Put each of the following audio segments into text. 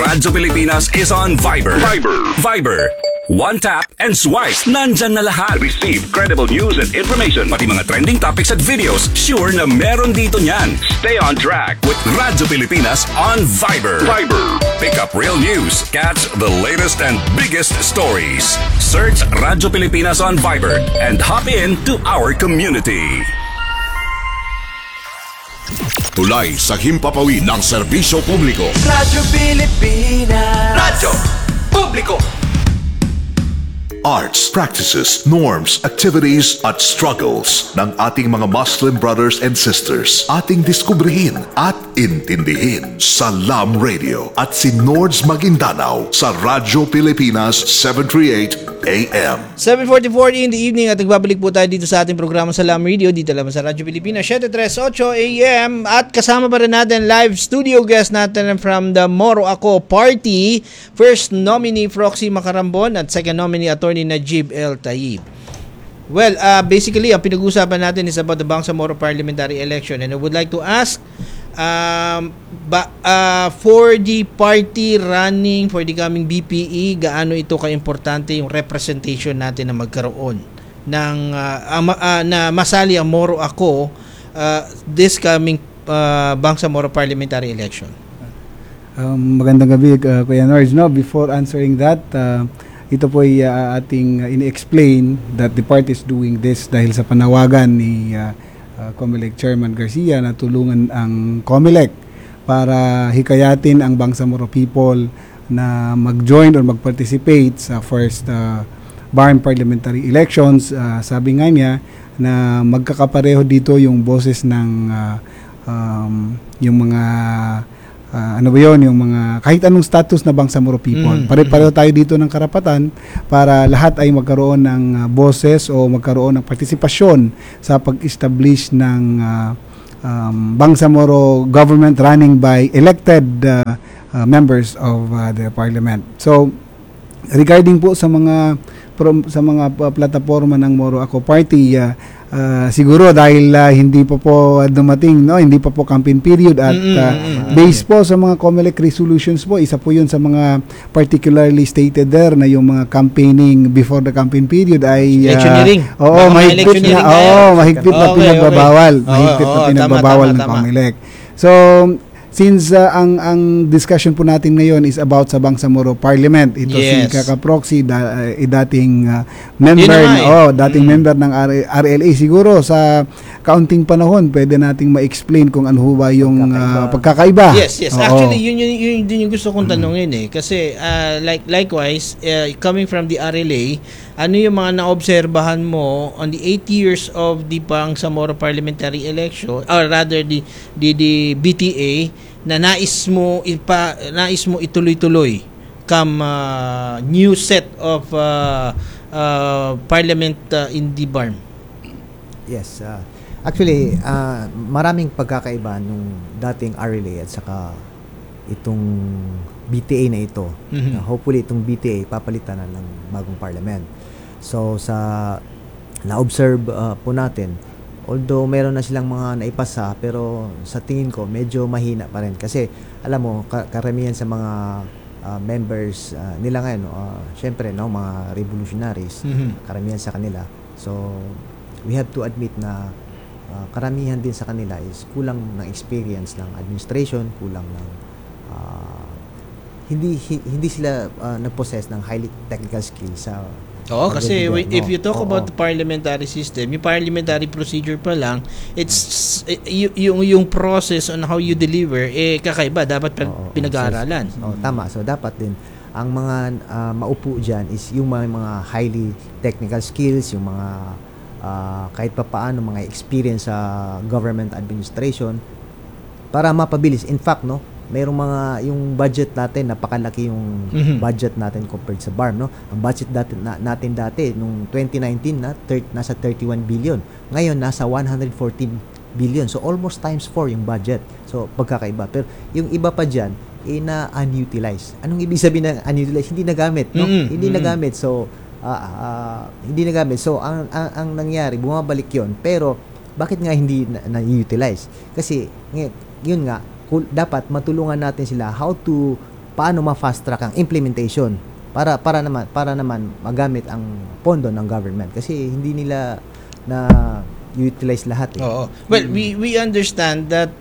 Radyo Pilipinas is on Viber. Viber. One tap and swipe. Nandyan na lahat. Receive credible news and information. Pati mga trending topics at videos. Sure na meron dito niyan. Stay on track with Radyo Pilipinas on Viber. Pick up real news. Catch the latest and biggest stories. Search Radyo Pilipinas on Viber and hop in to our community. Tulay sa himpapawid ng serbisyo publiko. Radyo Pilipinas. Radyo Publiko. Arts, practices, norms, activities at struggles ng ating mga Muslim brothers and sisters. Ating diskubrihin at intindihin sa LAM Radio at si Nords Maguindanao sa Radyo Pilipinas 738 AM. 7:40 in the evening at nagbabalik po tayo dito sa ating programa sa LAM Radio dito lamang sa Radyo Pilipinas 738 AM at kasama pa rin natin live studio guest natin from the Moro Ako Party, first nominee Froxy Macarambon at second nominee Attorney Najib El Taib. Well, basically ang pinag-uusapan natin is about the Bangsamoro parliamentary election and I would like to ask for the party running for the coming BPE, gaano ito ka-importante yung representation natin na magkaroon ng na masali ang Moro Ako this coming Bangsamoro parliamentary election? Magandang gabi, Kuya Nords. No, before answering that, ito po ay ating in-explain that the party is doing this dahil sa panawagan ni COMELEC Chairman Garcia na tulungan ang COMELEC para hikayatin ang Bangsamoro people na mag-join or mag-participate sa first BARM parliamentary elections. Sabi nga niya na magkakapareho dito yung boses ng yung mga yung mga kahit anong status na Bangsamoro people. Pare-pareho tayo dito ng karapatan para lahat ay magkaroon ng boses o magkaroon ng partisipasyon sa pag-establish ng Bangsamoro government running by elected members of the parliament. So regarding po sa mga plataforma ng Moro Ako Party, siguro dahil hindi pa po dumating, no, hindi pa po campaign period at based po sa mga COMELEC resolutions po, isa po yun sa mga particularly stated there na yung mga campaigning before the campaign period ay mahigpit na pinagbabawal. Mahigpit na pinagbabawal ng COMELEC. So since ang discussion po natin ngayon is about sa Bangsamoro Parliament, ito si Kaka Proxy, dating member ng RLA. Siguro sa kaunting panahon pwede nating ma-explain kung ano ba yung pagkakaiba. Yes. Actually, yun yung gusto kong tanungin kasi likewise, coming from the RLA, ano yung mga naobserbahan mo on the 8 years of the Bangsamoro parliamentary election, or rather the BTA, na nais mo ituloy-tuloy come new set of parliament in the BARM? Yes. Actually, maraming pagkakaiba nung dating RLA at saka itong BTA na ito. Hopefully itong BTA papalitan na ng bagong parliament. So sa na-observe po natin, although meron na silang mga naipasa, pero sa tingin ko medyo mahina pa rin kasi alam mo karamihan sa mga members nila ngayon, syempre mga revolutionaries, karamihan sa kanila. So we have to admit na karamihan din sa kanila is kulang ng experience ng administration, kulang ng hindi sila nag-possess ng highly technical skills sa kasi if you talk about the parliamentary system, yung parliamentary procedure pa lang, it's yung process on how you deliver kakaiba, dapat pinag-aaralan. Tama. So dapat din ang mga maupo diyan is yung mga highly technical skills, yung mga kahit pa paano mga experience sa government administration para mapabilis. In fact, mayroong mga yung budget natin, napakalaki yung budget natin compared sa BARM, Ang budget natin dati nung 2019 nasa 31 billion. Ngayon nasa 114 billion. So almost times 4 yung budget. So pagkakaiba. Pero yung iba pa diyan na-unutilized. Anong ibig sabihin ng unutilized? Hindi nagamit, Hindi nagamit. So hindi nagamit. So ang nangyari, bumabalik 'yon. Pero bakit nga hindi na-utilize? Kasi yun nga, dapat matulungan natin sila how to paano ma-fast track ang implementation para naman magamit ang pondo ng government kasi hindi nila na utilize lahat eh. Oo. Well, we understand that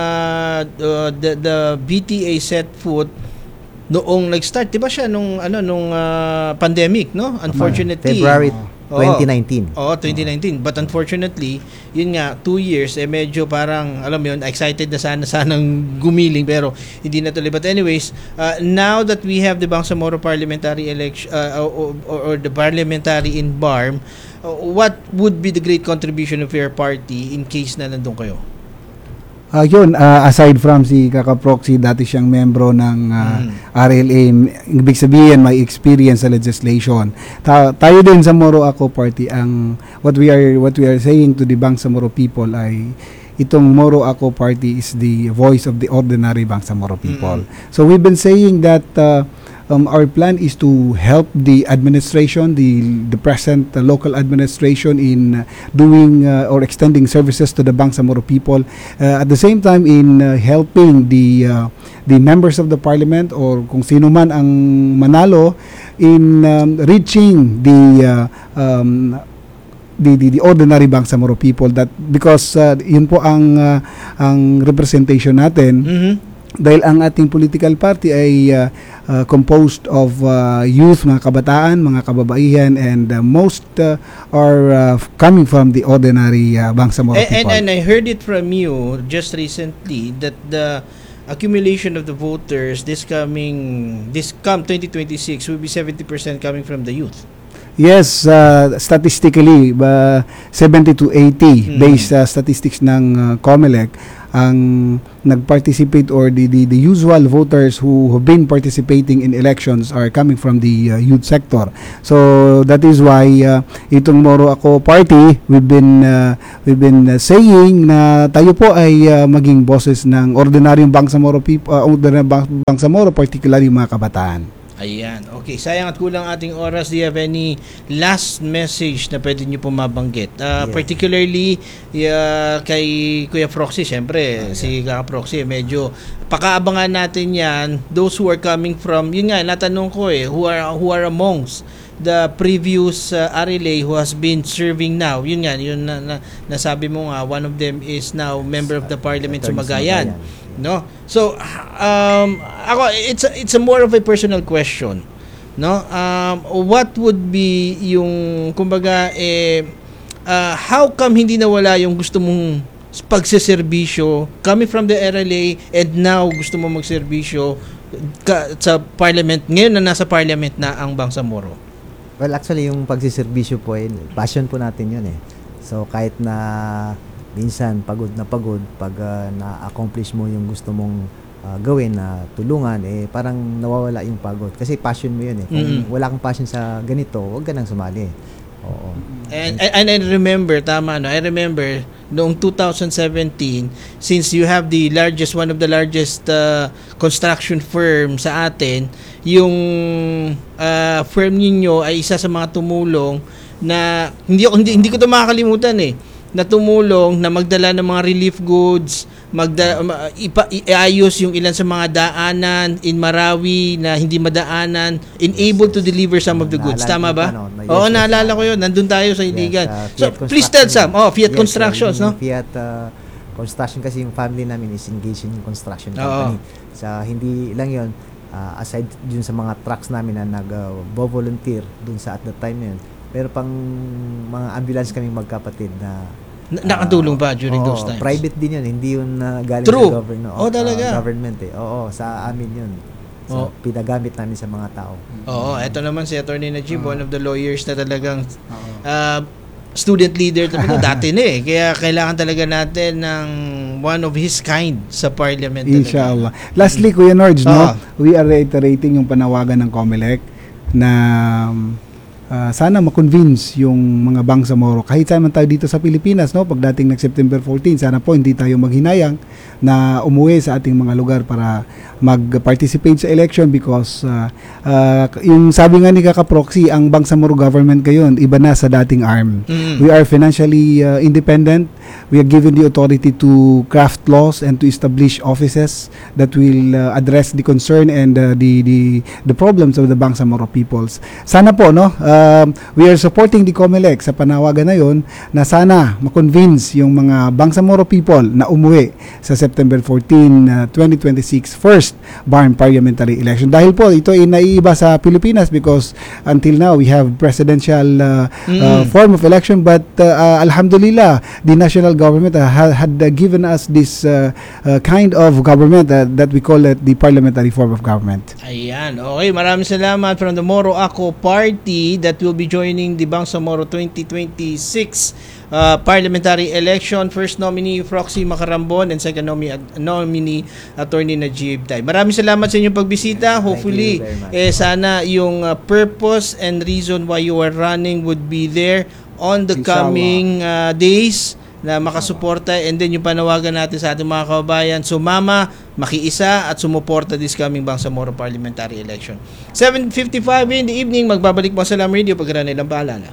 the BTA set foot noong nag-start, 'di ba siya nung pandemic, no? Unfortunately, February 2019. Oo, 2019. But unfortunately, yun nga, 2 years, medyo parang, alam mo yun, excited na sanang gumiling, pero hindi na tuloy. But anyways, now that we have the Bangsamoro parliamentary election, or the parliamentary in BARM, what would be the great contribution of your party in case na nandun kayo? Aside from si Kaka Proxy, dati siyang membro ng RLA, ibig sabihin may experience sa legislation. Tayo din sa Moro Ako Party, ang what we are saying to the Bangsamoro people ay itong Moro Ako Party is the voice of the ordinary Bangsamoro people. So we've been saying that our plan is to help the administration, the present local administration in doing or extending services to the Bangsamoro people. At the same time, in helping the members of the parliament or kung sino man ang manalo in reaching the ordinary Bangsamoro people, that because yun po ang representation natin. Dahil ang ating political party ay composed of youth, mga kabataan, mga kababaihan, and most are coming from the ordinary Bangsamoro people. And I heard it from you just recently that the accumulation of the voters this come 2026 will be 70% coming from the youth. Yes, statistically, 70 to 80 based statistics ng COMELEC ang nag-participate, or the usual voters who have been participating in elections are coming from the youth sector. So that is why itong Moro Ako Party, we've been saying na tayo po ay maging boses ng ordinaryong Bangsamoro people, Bangsamoro, particularly mga kabataan. Ayan. Okay, sayang at kulang ating oras. Do you have any last message na pwede nyo po mabanggit? Particularly kay Kuya Proxy, syempre, si Kaka Proxy, medyo pakaabangan natin yan. Those who are coming from, yun nga, natanong ko who are amongst the previous RLA who has been serving now. Yun nga, yun nasabi mo nga, one of them is now member of the parliament sa Magayan. No? So ako, it's a more of a personal question, no? What would be yung kumbaga how come hindi nawala yung gusto mong pagseserbisyo coming from the RLA and now gusto mo magserbisyo sa parliament ngayon na nasa parliament na ang Bangsamoro? Well, actually yung pagsiservisyo po passion po natin yun So kahit na minsan pagod pag na-accomplish mo yung gusto mong gawin na tulungan, parang nawawala yung pagod kasi passion mo yun Kung wala kang passion sa ganito, huwag ka nang sumali. Oo. And I remember, tama no, I remember noong 2017, since you have one of the largest construction firm sa atin, yung firm ninyo ay isa sa mga tumulong na hindi ko ito makakalimutan na tumulong na magdala ng mga relief goods, iayos yung ilan sa mga daanan in Marawi na hindi madaanan, able to deliver some of the goods. Tama ba? Oo, naalala ko yun. Nandun tayo sa Iligan. So, please tell some. Fiat Constructions, no? Fiat Construction kasi yung family namin is engaged in construction company. Sa hindi lang yun, aside dun sa mga trucks namin na nag-volunteer dun sa at the time yun, pero pang mga ambulance kaming magkapatid na nakatulong ba during those times? Private din yun, hindi yun galing True. sa government. Talaga? Government sa amin yun. So, pinagamit namin sa mga tao. Eto naman si Attorney Najib, one of the lawyers na talagang student leader talaga dati kaya kailangan talaga natin ng one of his kind sa parliament. Inshallah. Lastly, Kuya Nords, we are reiterating yung panawagan ng COMELEC na sana ma-convince yung mga Bangsamoro kahit saan man tayo dito sa Pilipinas, no, pagdating ng September 14, sana po hindi tayo maghinayang na umuwi sa ating mga lugar para mag-participate sa election because yung sabi nga ni Kaka-Proxy, ang Bangsamoro government ngayon iba na sa dating arm. We are financially independent. We are given the authority to craft laws and to establish offices that will address the concern and the problems of the Bangsamoro peoples. Sana po, no, we are supporting the COMELEC sa panawagan na yon na sana ma-convince yung mga Bangsamoro people na umuwi sa September 14, 2026 first barn parliamentary election. Dahil po ito ay naiiba sa Pilipinas because until now we have presidential form of election, but alhamdulillah the national government had given us this kind of government that we call it the parliamentary form of government. Ayan, okay, maraming salamat from the Moro Ako Party that will be joining the Bangsamoro 2026 parliamentary election. First nominee Proxy Macarambon and second nominee Attorney Najib Tai. Maraming salamat sa inyong pagbisita. Hopefully sana yung purpose and reason why you are running would be there on the coming days na makasuporta, and then yung panawagan natin sa ating mga kababayan, sumama, makiisa at sumuporta this coming Bangsamoro parliamentary election. 7:55 in the evening, magbabalik po sa Lam Radio pagkara nilang paalala.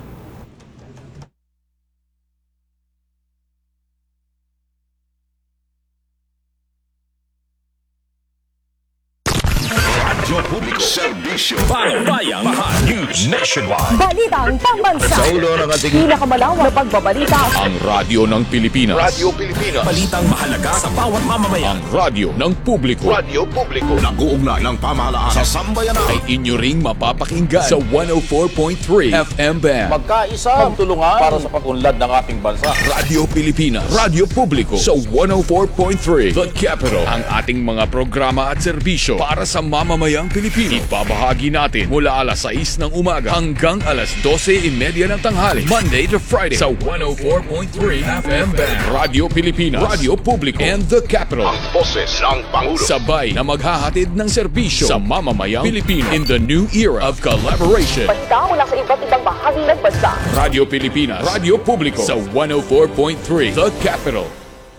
Radyo Publiko, Serbisyo, Bayang Mahal, News Nationwide. Balitang pambansa. Sa ulo ng ating Pinakamalawak na pagbabalita. ang radyo ng Pilipinas. Radyo Pilipinas. Balitang mahalaga sa bawat mamamayan. Ang radyo ng publiko. Radyo Publiko. Nag-uugnay ng pamahalaan sa sambayanan. Ay inyo ring mapapakinggan sa 104.3 FM band. Magkaisa, magtulungan para sa pag-unlad ng ating bansa. Radyo Pilipinas. Radyo Publiko sa 104.3 The Capital. Ang ating mga programa at serbisyo para sa mamamayang Pilipino. Ibabahagi natin mula alas 6 ng umaga hanggang alas 12:30 ng tanghali. Monday to Friday sa 104.3 FM band. Radyo Pilipinas. Radyo Publiko and The Capital. Ang boses ng Pangulo. Sabay na maghahatid ng serbisyo sa mamamayang Pilipino in the new era of collaboration. Balita mula sa iba't ibang bahagi ng bansa. Radyo Pilipinas, Radyo Publiko sa 104.3 The Capital.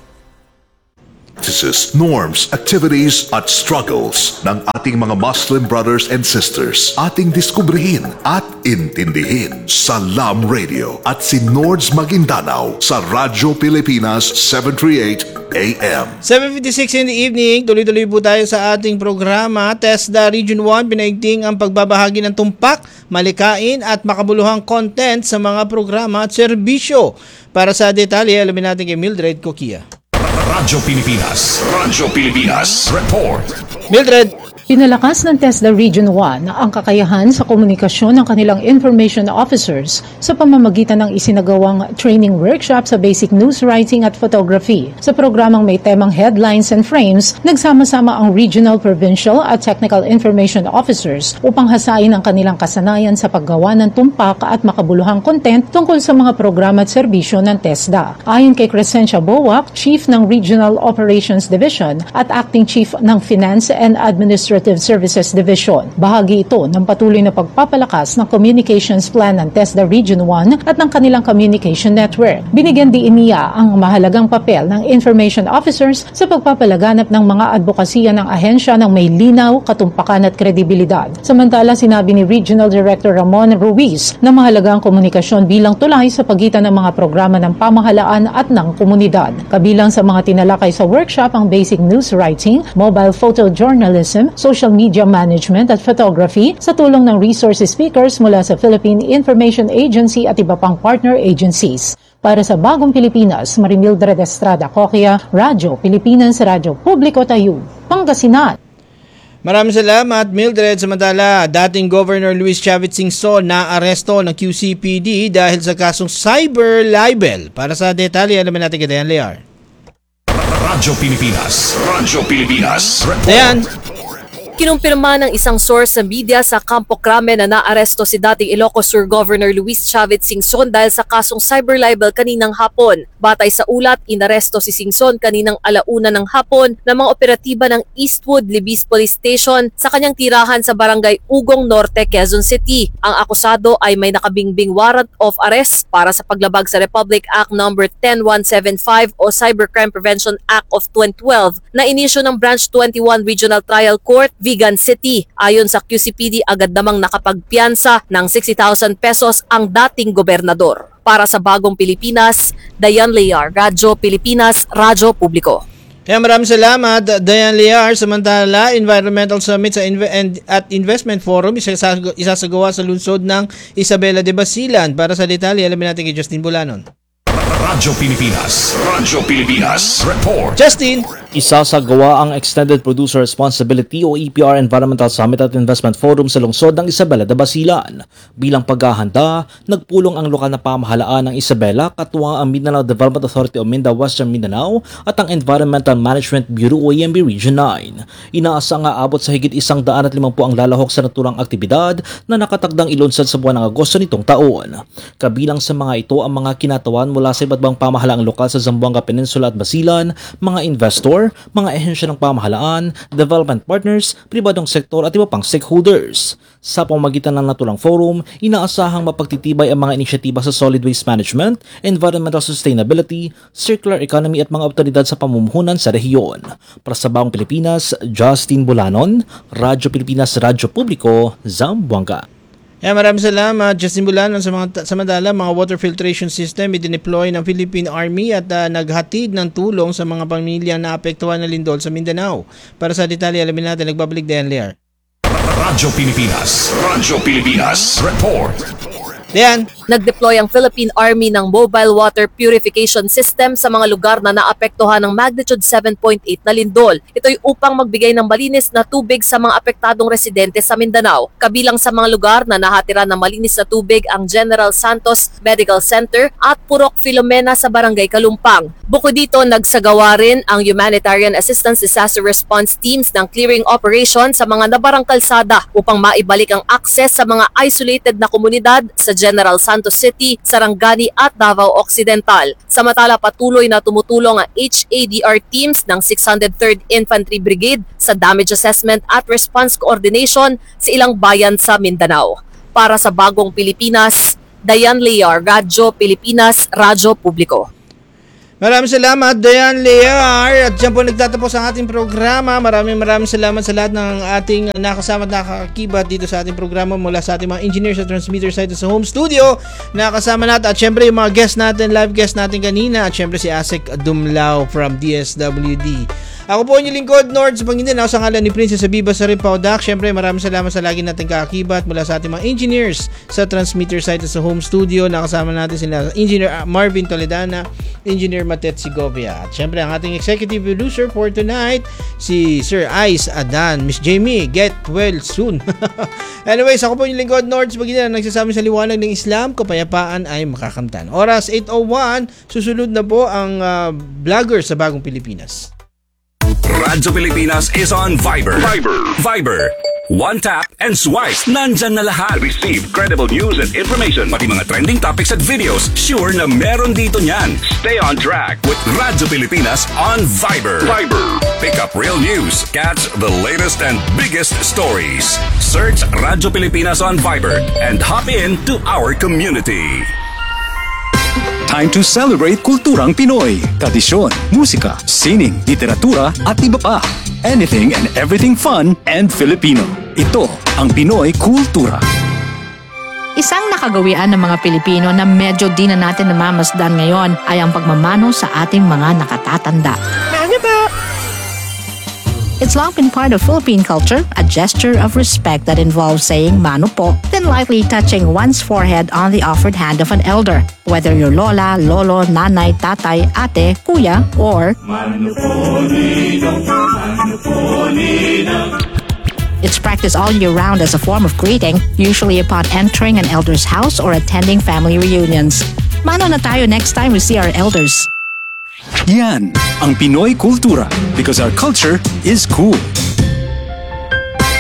Practices, norms, activities at struggles ng ating mga Muslim brothers and sisters. Ating diskubrihin at intindihin sa Lam Radio at si Nords Maguindanao sa Radyo Pilipinas 738 AM. 7:56 in the evening, tuloy-tuloy po tayo sa ating programa. TESDA Region 1 pinaigting ang pagbabahagi ng tumpak, malikain at makabuluhang content sa mga programa at serbisyo. Para sa detalye, alamin natin kay Mildred Coquia. Radyo Pilipinas. Radyo Pilipinas. Report. Mildred. Pinalakas ng TESDA Region 1 ang kakayahan sa komunikasyon ng kanilang information officers sa pamamagitan ng isinagawang training workshop sa basic news writing at photography. Sa programang may temang headlines and frames, nagsama-sama ang regional, provincial at technical information officers upang hasain ang kanilang kasanayan sa paggawa ng tumpak at makabuluhang content tungkol sa mga programa at serbisyo ng TESDA. Ayon kay Crescencia Boac, Chief ng Regional Operations Division at Acting Chief ng Finance and Administrative Services Division. Bahagi ito ng patuloy na pagpapalakas ng communications plan ng TESDA Region 1 at ng kanilang communication network. Binigyan din niya ang mahalagang papel ng information officers sa pagpapalaganap ng mga advokasya ng ahensya ng may linaw, katumpakan at kredibilidad. Samantala, sinabi ni Regional Director Ramon Ruiz na mahalaga ang komunikasyon bilang tulay sa pagitan ng mga programa ng pamahalaan at ng komunidad. Kabilang sa mga tinalakay sa workshop ang basic news writing, mobile photojournalism, social media management at photography sa tulong ng resource speakers mula sa Philippine Information Agency at iba pang partner agencies. Para sa Bagong Pilipinas, Marimildred Estrada Coquia, Radyo Pilipinas, Radyo Publiko Tayo, Pangasinan. Maraming salamat, Mildred. Samantala, dating Governor Luis Chavez Singson na aresto ng QCPD dahil sa kasong cyber libel. Para sa detalye, alamin natin kay Dayan Lear. Radyo Pilipinas. Radyo Pilipinas. Report. Dayan. Kinumpirma ng isang source sa media sa Campo Crame na naaresto si dating Ilocos Sur Governor Luis Chavez Singson dahil sa kasong cyber libel kaninang hapon. Batay sa ulat, inaresto si Singson kaninang 1:00 ng hapon ng mga operatiba ng Eastwood Libis Police Station sa kanyang tirahan sa Barangay Ugong Norte, Quezon City. Ang akusado ay may nakabingbing warrant of arrest para sa paglabag sa Republic Act No. 10175 o Cybercrime Prevention Act of 2012 na inisyo ng Branch 21 Regional Trial Court, Vigan City. Ayon sa QCPD, agad namang nakapagpiyansa ng 60,000 pesos ang dating gobernador. Para sa Bagong Pilipinas, Dayan Lear, Radyo Pilipinas, Radyo Publiko. Kaya maraming salamat, Dayan Lear. Samantala, Environmental Summit at Investment Forum isasagawa sa lungsod ng Isabela de Basilan. Para sa detalye, alamin natin kay Justin Bulanon. Radyo Pilipinas Report. Justin! Isasagawa ang Extended Producer Responsibility o EPR Environmental Summit at Investment Forum sa lungsod ng Isabela de Basilan. Bilang paghahanda, nagpulong ang lokal na pamahalaan ng Isabela, katuwang ang Mindanao Development Authority o Minda Western Mindanao at ang Environmental Management Bureau o EMB Region 9. Inaasang aabot sa higit 150 ang lalahok sa naturang aktibidad na nakatagdang ilunsad sa buwan ng Agosto nitong taon. Kabilang sa mga ito ang mga kinatawan mula sa iba't ibang pamahalaang lokal sa Zamboanga Peninsula at Basilan, mga investor, mga ehensya ng pamahalaan, development partners, pribadong sektor at iba pang stakeholders. Sa pamamagitan ng naturang forum, inaasahang mapagtitibay ang mga inisyatiba sa solid waste management, environmental sustainability, circular economy at mga otoridad sa pamumuhunan sa rehiyon. Para sa Bagong Pilipinas, Justin Bulanon, Radyo Pilipinas, Radyo Publiko, Zamboanga. Maraming salamat, Justin Bulanon. Samantala, mga water filtration system idineploy ng Philippine Army at naghatid ng tulong sa mga pamilya na apektuhan ng lindol sa Mindanao. Para sa detalye, alamin natin, nagbabalik Dayan Lear. Radyo Pilipinas Report. Dayan. Nag-deploy ang Philippine Army ng mobile water purification system sa mga lugar na naapektuhan ng magnitude 7.8 na lindol. Ito'y upang magbigay ng malinis na tubig sa mga apektadong residente sa Mindanao. Kabilang sa mga lugar na nahatira ng malinis na tubig ang General Santos Medical Center at Purok Filomena sa Barangay Kalumpang. Bukod dito, nagsagawa rin ang Humanitarian Assistance Disaster Response Teams ng clearing operation sa mga nabarang kalsada upang maibalik ang akses sa mga isolated na komunidad sa General Santos City, Sarangani at Davao Occidental. Samantala, patuloy na tumutulong ang HADR teams ng 603rd Infantry Brigade sa damage assessment at response coordination sa ilang bayan sa Mindanao. Para sa Bagong Pilipinas, Dayan Lear, Radyo Pilipinas, Radyo Publiko. Maraming salamat, Dayan Lear. At dyan po nagtatapos ang ating programa. Maraming salamat sa lahat ng ating nakasama at nakakibat dito sa ating programa, mula sa ating mga engineers sa transmitter site sa home studio. Nakasama natin. At syempre yung mga guest natin, live guest natin kanina. At syempre si Asek Dumlao from DSWD. Ako po yung lingkod, Nords Pangindan. Ako sa ngalan ni Princess Abiba sa Repaudak. Syempre maraming salamat sa lagi nating kakakibat mula sa ating mga engineers sa transmitter site sa home studio. Nakasama natin sila Engineer Marvin Toledana, Engineer Matet Segovia. At syempre ang ating executive producer for tonight, si Sir Ice Adan. Miss Jamie, get well soon. Anyways, ako po yung lingkod, Nords Pangindan, nagsasabi sa liwanag ng Islam, kapayapaan ay makakamtan. Oras 8:01, susunod na po ang vlogger sa Bagong Pilipinas. Radyo Pilipinas is on Viber. Viber. One tap and swipe. Nandyan na lahat. Receive credible news and information. Pati mga trending topics at videos. Sure na meron dito niyan. Stay on track with Radyo Pilipinas on Viber. Pick up real news. Catch the latest and biggest stories. Search Radyo Pilipinas on Viber and hop in to our community. Time to celebrate kulturang Pinoy. Tradisyon, musika, sining, literatura at iba pa. Anything and everything fun and Filipino. Ito ang Pinoy Kultura. Isang nakagawian ng mga Pilipino na medyo di na natin namamasdan ngayon ay ang pagmamano sa ating mga nakatatanda. It's long been part of Philippine culture, a gesture of respect that involves saying mano po, then lightly touching one's forehead on the offered hand of an elder, whether you're lola, lolo, nanay, tatay, ate, kuya, or mano po ninong, mano po ninong. It's practiced all year round as a form of greeting, usually upon entering an elder's house or attending family reunions. Mano na tayo next time we see our elders. Yan ang Pinoy Kultura, because our culture is cool.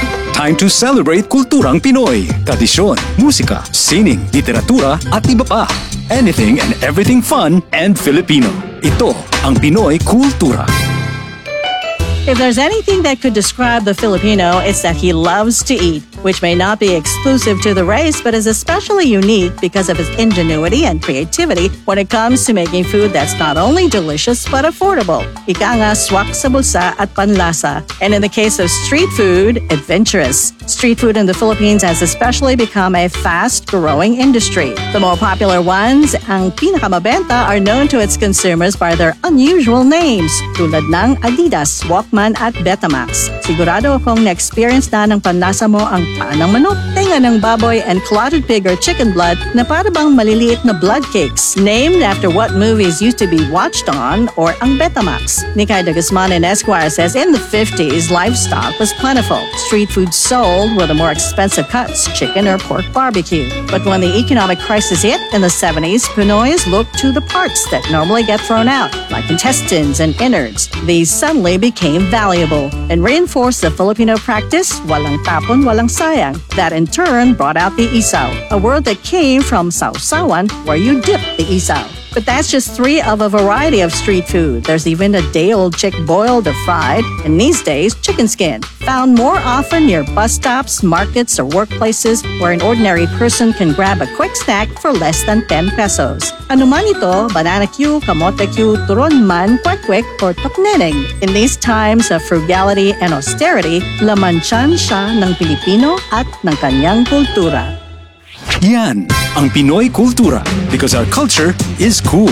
Time to celebrate kulturang Pinoy. Tradisyon, musika, sining, literatura at iba pa. Anything and everything fun and Filipino. Ito ang Pinoy Kultura. If there's anything that could describe the Filipino, it's that he loves to eat, which may not be exclusive to the race, but is especially unique because of his ingenuity and creativity when it comes to making food that's not only delicious but affordable. Ika nga, swak sa bulsa at panlasa. And in the case of street food, adventurous. Street food in the Philippines has especially become a fast-growing industry. The more popular ones, ang pinakamabenta, are known to its consumers by their unusual names, tulad ng Adidas, Walkman at Betamax. Sigurado akong na-experience na ng panlasa mo ang paa ng manok, tenga ng baboy, and clotted pig or chicken blood na para bang maliliit na blood cakes, named after what movies used to be watched on, or ang Betamax. Nikay de Guzman and Esquire says in the 50s, livestock was plentiful. Street food sold were the more expensive cuts, chicken or pork barbecue. But when the economic crisis hit in the 70s, Pinoys looked to the parts that normally get thrown out, like intestines and innards. These suddenly became valuable and reinforced the Filipino practice, walang tapon, walang sayang. That in turn brought out the isaw, a word that came from sausawan, where you dip the isaw. But that's just 3 of a variety of street food. There's even a day-old chick boiled or fried, and these days, chicken skin, found more often near bus stops, markets, or workplaces where an ordinary person can grab a quick snack for less than 10 pesos. Ano man ito, banana Q, kamote Q, turon man, kwek-kwek, or tokneneng. In these times of frugality and austerity, laman tiyan siya ng Pilipino at ng kanyang kultura. Yan ang Pinoy Kultura because our culture is cool.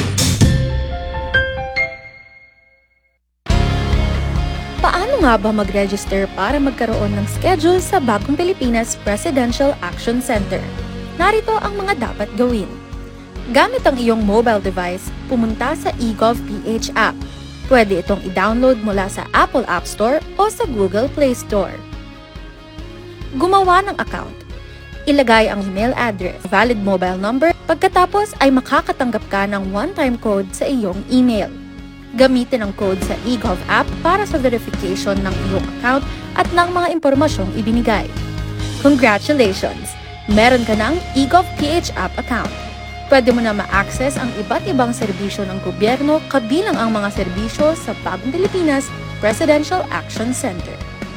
Paano nga ba mag-register para magkaroon ng schedule sa Bagong Pilipinas Presidential Action Center? Narito ang mga dapat gawin. Gamit ang iyong mobile device, pumunta sa eGovPH app. Pwede itong i-download mula sa Apple App Store o sa Google Play Store. Gumawa ng account. Ilagay ang email address, valid mobile number, pagkatapos ay makakatanggap ka ng one-time code sa iyong email. Gamitin ang code sa eGov app para sa verification ng iyong account at ng mga impormasyong ibinigay. Congratulations! Meron ka ng eGovPH app account. Pwede mo na ma-access ang iba't ibang serbisyo ng gobyerno kabilang ang mga serbisyo sa Bagong Pilipinas Presidential Action Center.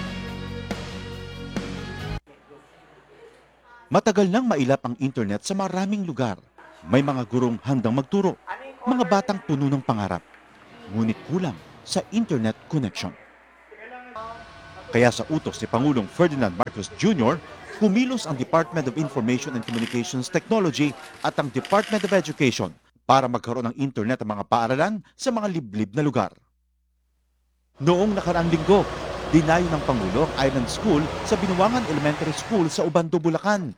Matagal nang mailap ang internet sa maraming lugar. May mga gurong handang magturo, mga batang puno ng pangarap. Ngunit kulang sa internet connection. Kaya sa utos ni Pangulong Ferdinand Marcos Jr., kumilos ang Department of Information and Communications Technology at ang Department of Education para magkaroon ng internet ang mga paaralan sa mga liblib na lugar. Noong nakaraang linggo, dinayo ng Pangulo ang Island School sa Binuangan Elementary School sa Ubando, Bulacan.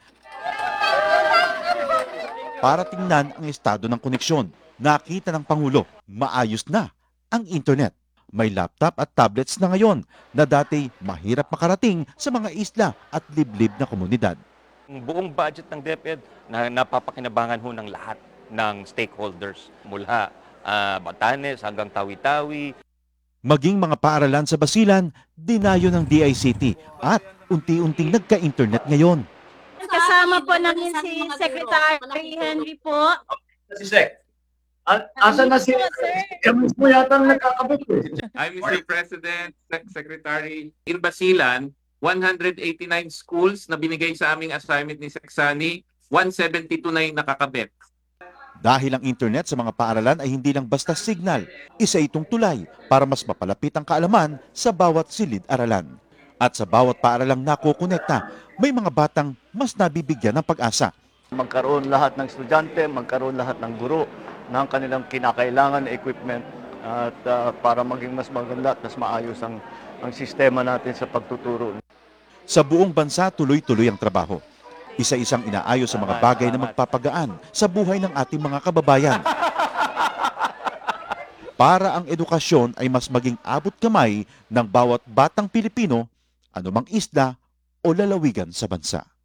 Para tingnan ang estado ng koneksyon, nakita ng Pangulo, maayos na ang internet. May laptop at tablets na ngayon na dati mahirap makarating sa mga isla at liblib na komunidad. Ang buong budget ng DepEd na napapakinabangan ho ng lahat ng stakeholders mula Batanes hanggang Tawi-Tawi. Maging mga paaralan sa Basilan, dinayo ng DICT at unti-unting nagka-internet ngayon. Kasama po namin si Secretary Henry po. Si Sec. Asa na si Emis mo yata nagkakabit ko. I'm Mr. President, Secretary. In Basilan, 189 schools na binigay sa aming assignment ni Seksani, 172 na yung nakakabit. Dahil ang internet sa mga paaralan ay hindi lang basta signal, isa itong tulay para mas mapalapit ang kaalaman sa bawat silid-aralan. At sa bawat paaralang nakokonekta, may mga batang mas nabibigyan ng pag-asa. Magkaroon lahat ng estudyante, magkaroon lahat ng guro ng kanilang kinakailangan na equipment at para maging mas maganda at mas maayos ang sistema natin sa pagtuturo. Sa buong bansa, tuloy-tuloy ang trabaho. Isa-isang inaayos sa mga bagay na magpapagaan sa buhay ng ating mga kababayan. Para ang edukasyon ay mas maging abot kamay ng bawat batang Pilipino, anumang isla o lalawigan sa bansa.